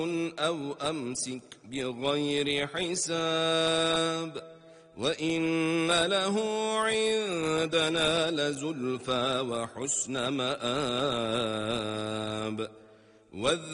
أو أمسك بغير حساب وإن له عندنا لزلفى وحسن مآب